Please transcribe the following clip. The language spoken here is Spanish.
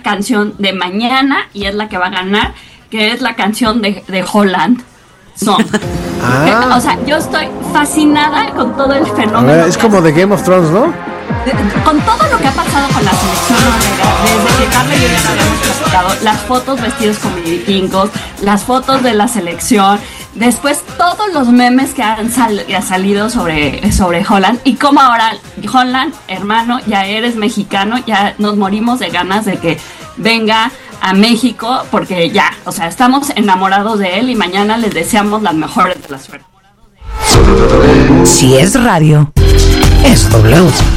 canción de mañana y es la que va a ganar, que es la canción de Holland Song. O sea, yo estoy fascinada con todo el fenómeno. A ver, es como de Game of Thrones, ¿no? Con todo lo que ha pasado con la selección noruega, desde que Carla y yo ya habíamos platicado, las fotos vestidos como vikingos, las fotos de la selección, después todos los memes que han salido sobre Holland, y como ahora, Holland, hermano, ya eres mexicano, ya nos morimos de ganas de que venga a México, porque ya, o sea, estamos enamorados de él y mañana les deseamos las mejores de la suerte. Si es radio, es W.